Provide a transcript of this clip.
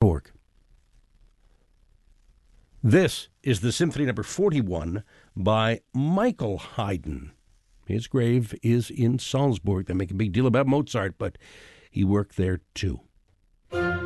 Salzburg. This is the Symphony Number 41 by Michael Haydn. His grave is in Salzburg. They make a big deal about Mozart, but he worked there too.